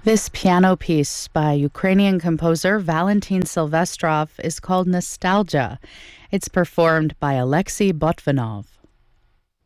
This piano piece by Ukrainian composer Valentin Silvestrov is called Nostalgia. It's performed by Alexei Botvinov.